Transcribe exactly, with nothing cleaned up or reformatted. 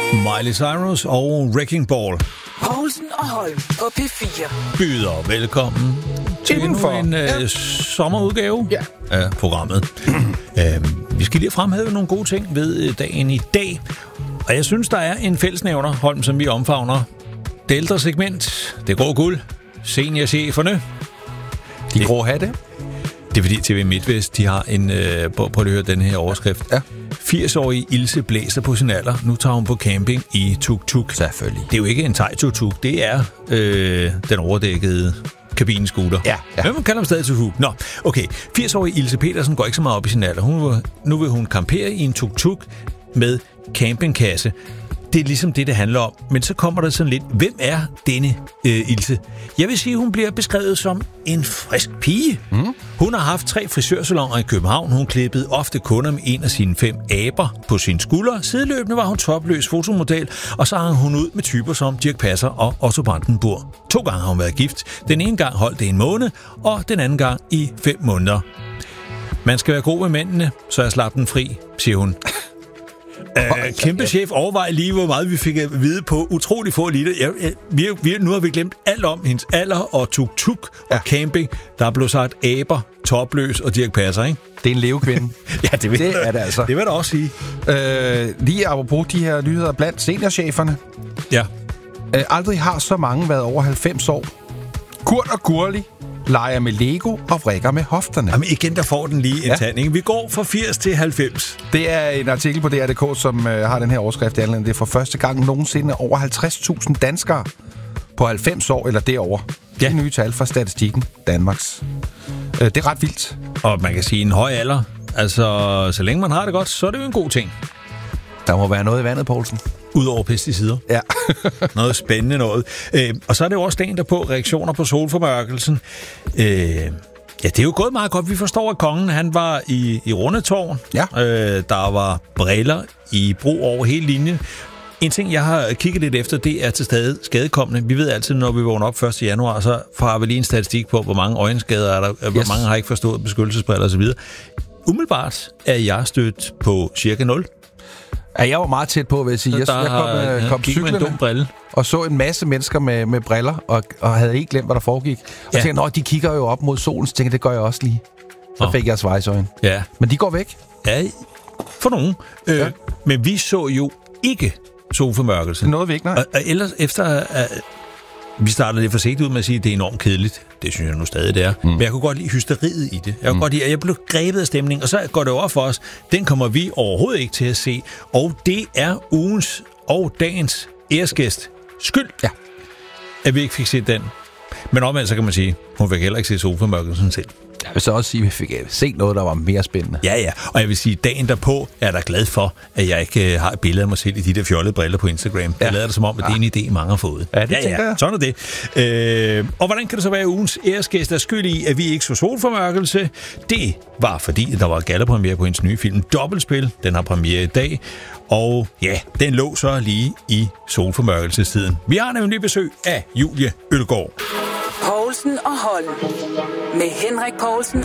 Miley Cyrus og Wrecking Ball. Poulsen og Holm på P fire. Byder velkommen til endnu en øh, sommerudgave ja. af programmet. øh, vi skal lige fremhæve nogle gode ting ved dagen i dag. Og jeg synes, der er en fællesnævner, Holm, som vi omfavner. Det ældre segment, det grå guld, seniorcheferne. De grå hatte. Det er fordi T V Midtvest, de har en... Øh, prøv at høre den her overskrift. Ja. firs-årige Ilse blæser på sin alder. Nu tager hun på camping i tuk-tuk. Selvfølgelig. Det er jo ikke en thai-tuk-tuk. Det er øh, den overdækkede kabinescooter. Ja, ja. Men man kalder dem stadig tuk-tuk. Nå, okay. firs-årige Ilse Petersen går ikke så meget op i sin alder. Hun vil, nu vil hun campere i en tuk-tuk med campingkasse. Det er ligesom det, det handler om. Men så kommer der sådan lidt, hvem er denne øh, Ilse? Jeg vil sige, hun bliver beskrevet som en frisk pige. Mm. Hun har haft tre frisørsalonger i København. Hun klippede ofte kunder med en af sine fem aber på sine skuldre. Sideløbende var hun topløs fotomodel, og så hang hun ud med typer som Dirch Passer og Otto Brandenburg. To gange har hun været gift. Den ene gang holdt det en måned, og den anden gang i fem måneder. Man skal være god med mændene, så jeg slap den fri, siger hun. Uh, kæmpe chef, overvej lige, hvor meget vi fik at vide på utrolig få liter. Ja, vi, vi, nu har vi glemt alt om hendes alder og tuk-tuk og ja. Camping. Der er blevet sagt aber, topløs og Dirch Passer, ikke? Det er en levekvinde. Ja, det, vil, det er det altså. Det vil jeg også sige. Øh, lige apropos de her nyheder blandt seniorcheferne. Ja. Øh, aldrig har så mange været over halvfems år. Kurt og Gurli leger med Lego og vrikker med hofterne. Jamen igen, der får den lige en ja. tanding. Vi går fra firs til halvfems. Det er en artikel på D R punktum d k, som øh, har den her overskrift i anledning. Det er for første gang nogensinde over halvtreds tusind danskere på halvfems år eller derover. Ja. Det er nye tal fra statistikken Danmarks. Øh, det er ret vildt. Og man kan sige en høj alder. Altså, så længe man har det godt, så er det jo en god ting. Der må være noget i vandet, Poulsen. Udover pesticider. Ja. Noget spændende noget. Øh, og så er det jo også dagen derpå, reaktioner på solformørkelsen. Øh, ja, det er jo gået meget godt. Vi forstår, at kongen han var i, i Rundetårn. Ja. Øh, der var briller i brug over hele linjen. En ting, jeg har kigget lidt efter, det er til stadig skadekommende. Vi ved altid, når vi vågner op første januar, så får vi lige en statistik på, hvor mange øjenskader er der, yes. hvor mange har ikke forstået beskyttelsesbriller osv. Umiddelbart er jeg stødt på cirka nul. Ja, jeg var meget tæt på, vil jeg sige. Jeg, jeg kom, ja, kom cyklerne en dum brille og så en masse mennesker med, med briller, og, og havde ikke glemt, hvad der foregik. Og ja. tænkte, de kigger jo op mod solen, så tænkte det gør jeg også lige. Så oh. fik jeg svejsøjne. Ja. Men de går væk. Ja, for nogen. Øh, ja. Men vi så jo ikke solformørkelse. Noget vi ikke, nej. Og, og ellers efter... Uh, vi startede lidt forsigtigt ud med at sige, at det er enormt kedeligt. Det synes jeg nu stadig, det er. Mm. Men jeg kunne godt lide hysteriet i det. Jeg kunne mm. godt lide, at jeg blev grebet af stemningen. Og så går det over for os. Den kommer vi overhovedet ikke til at se. Og det er ugens og dagens æresgæst skyld, ja. at vi ikke fik set den. Men omvendt, så kan man sige, hun fik heller ikke se solformørkelsen selv. Jeg vil så også sige, at vi fik set noget, der var mere spændende. Ja, ja. Og jeg vil sige, dagen derpå er jeg da glad for, at jeg ikke øh, har et billede af mig selv i de der fjollede briller på Instagram. Ja. Jeg lader det som om, at det er en idé, mange har fået. Ja, det ja, tænker ja. jeg. Sådan er det. Øh, og hvordan kan det så være, at ugens æresgæst er skyld i, at vi ikke så solformørkelse? Det var fordi, der var gallapremiere på hendes nye film Dobbeltspil. Den har premiere i dag. Og ja, den lå så lige i solformørkelsestiden. Vi har nemlig besøg af Julie Ølgaard. Poulsen og Holm. Med Henrik Poulsen